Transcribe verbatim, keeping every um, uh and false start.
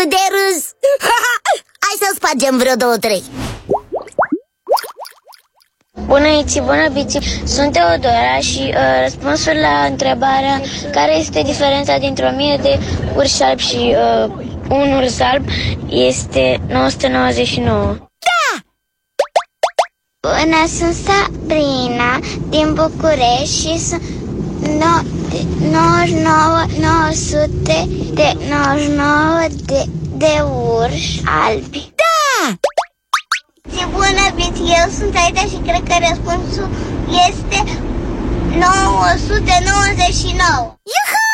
Cât de râs! Hai să spargem vreo două, trei. Bună, Iți, bună, Biți. Sunt Teodora și uh, răspunsul la întrebarea care este diferența dintre o mie de urși albi și uh, un urs alb este nouă sute nouăzeci și nouă. Da! Bună, sunt Sabrina din București și sunt nouăzeci și nouă, nouă sute de nouăzeci și nouă de, de urși albi. Da! Și bună, Biți, eu sunt Aida și cred că răspunsul este nouă sute nouăzeci și nouă. Iuhu!